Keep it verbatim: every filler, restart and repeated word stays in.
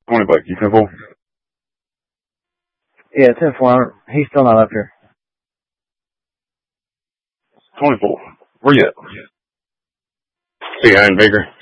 Twenty bucks. You ten four? Yeah, ten four. He's still not up here. Twenty four. Where you at? See, I ain't bigger.